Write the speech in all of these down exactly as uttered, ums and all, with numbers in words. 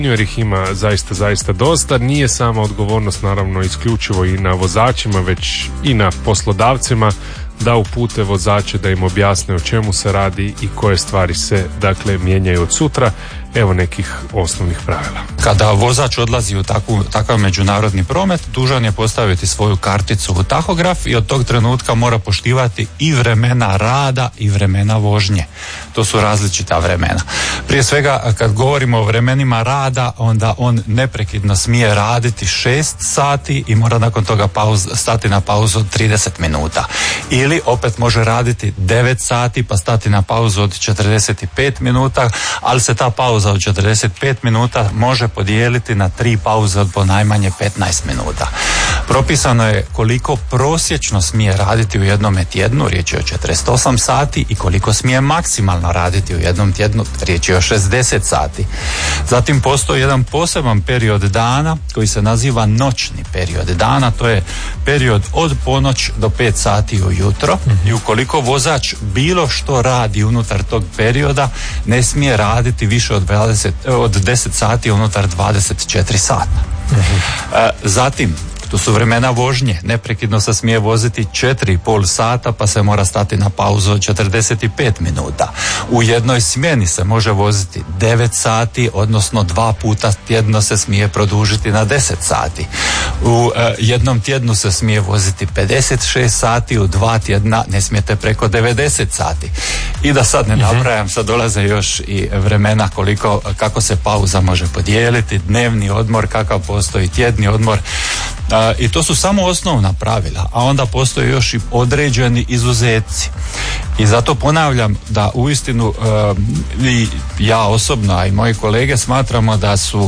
jer ih ima zaista, zaista dosta. Nije sama odgovornost naravno isključivo i na vozačima, već i na poslodavcima da upute vozače, da im objasne o čemu se radi i koje stvari se dakle mijenjaju od sutra. Evo nekih osnovnih pravila. Kada vozač odlazi u takvu, takav međunarodni promet, dužan je postaviti svoju karticu u tahograf i od tog trenutka mora poštivati i vremena rada i vremena vožnje. To su različita vremena. Prije svega, kad govorimo o vremenima rada, onda on neprekidno smije raditi šest sati i mora nakon toga pauz, stati na pauzu od trideset minuta. Ili opet može raditi devet sati pa stati na pauzu od četrdeset pet minuta, ali se ta pauza od četrdeset pet minuta može podijeliti na tri pauze od ponajmanje petnaest minuta. Propisano je koliko prosječno smije raditi u jednom tjednu, riječ je o četrdeset osam sati, i koliko smije maksimalno raditi u jednom tjednu, riječ je o šezdeset sati. Zatim postoji jedan poseban period dana koji se naziva noćni period dana, to je period od ponoć do pet sati ujutro, i ukoliko vozač bilo što radi unutar tog perioda, ne smije raditi više od, dvadeset, od deset sati unutar dvadeset četiri sata. Uh-huh. Zatim, to su vremena vožnje. Neprekidno se smije voziti četiri i pol sata pa se mora stati na pauzu od četrdeset pet minuta. U jednoj smjeni se može voziti devet sati, odnosno dva puta tjedno se smije produžiti na deset sati. U e, jednom tjednu se smije voziti pedeset šest sati, u dva tjedna ne smijete preko devedeset sati. I da sad ne nabrajam, sad dolaze još i vremena koliko, kako se pauza može podijeliti, dnevni odmor, kakav postoji tjedni odmor. A, i to su samo osnovna pravila, a onda postoje još i određeni izuzeci. I zato ponavljam da uistinu e, i ja osobno, a i moji kolege smatramo da su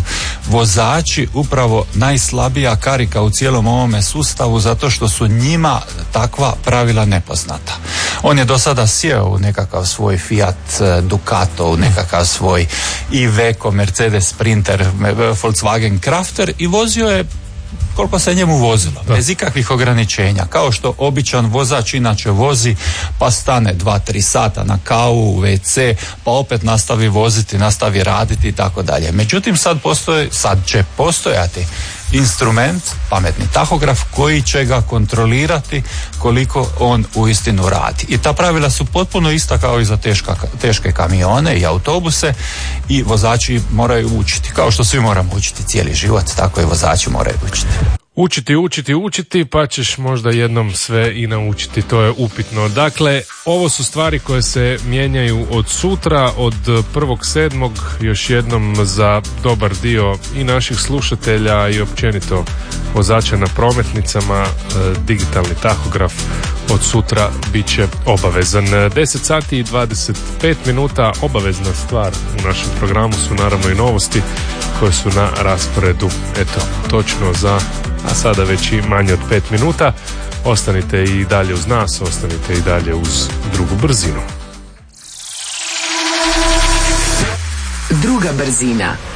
vozači upravo najslabija karika u cijelom ovome sustavu, zato što su njima takva pravila nepoznata. On je do sada sjeo u nekakav svoj Fiat Ducato, u nekakav svoj Iveco, Mercedes Sprinter, Volkswagen Crafter i vozio je koliko se njemu vozilo, da. Bez ikakvih ograničenja, kao što običan vozač inače vozi, pa stane dva tri sata na kavu, u ve ce, pa opet nastavi voziti, nastavi raditi i tako dalje. Međutim, sad postoje, sad će postojati instrument, pametni tahograf, koji će ga kontrolirati koliko on uistinu radi. I ta pravila su potpuno ista kao i za teška, teške kamione i autobuse, i vozači moraju učiti. Kao što svi moramo učiti cijeli život, tako i vozači moraju učiti. Učiti, učiti, učiti, pa ćeš možda jednom sve i naučiti, to je upitno. Dakle, ovo su stvari koje se mijenjaju od sutra, od prvog sedmog, još jednom za dobar dio i naših slušatelja i općenito vozača na prometnicama, digitalni tahograf od sutra bit će obavezan. deset sati i dvadeset pet minuta, obavezna stvar u našem programu su naravno i novosti koje su na rasporedu, eto, točno za, a sada već i manje od pet minuta. Ostanite i dalje uz nas, ostanite i dalje uz drugu brzinu. Druga brzina.